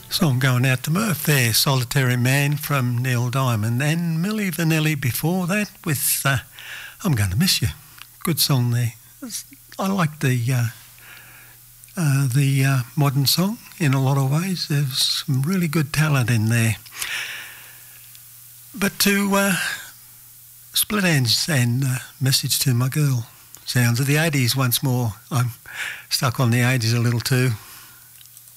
Song going out to Murph there, Solitary Man from Neil Diamond, and Milli Vanilli before that with I'm Going to Miss You. Good song there. I like the modern song in a lot of ways. There's some really good talent in there. But to Split Ends and Message to My Girl, sounds of the 80s once more. I'm stuck on the 80s a little too.